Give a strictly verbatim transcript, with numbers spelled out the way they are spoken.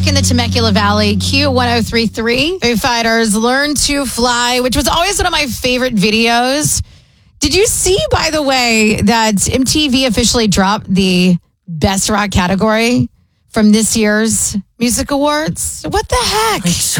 back in the Temecula Valley, Q ten thirty-three. Foo Fighters Learn to Fly, which was always one of my favorite videos. Did you see, by the way, that M T V officially dropped the Best Rock category from this year's Music Awards? What the heck? Like, so